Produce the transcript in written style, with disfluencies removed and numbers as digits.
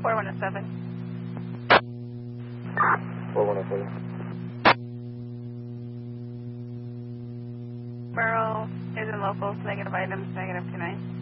4107. 4107. Merle is in locals, negative items, negative 29.